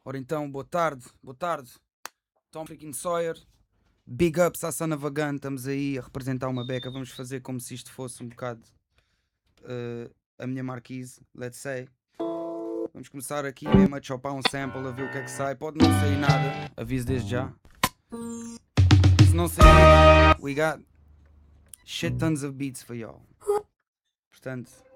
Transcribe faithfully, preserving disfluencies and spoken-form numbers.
Ora então, boa tarde, boa tarde. Tom freaking Sawyer. Big ups à Sana Vagante. Estamos aí a representar uma beca. Vamos fazer como se isto fosse um bocado uh, a minha marquise, let's say. Vamos começar aqui mesmo a chopar um sample, a ver o que é que sai. Pode não sair nada, aviso desde já. Se não sair, we got shit tons of beats for y'all. Portanto,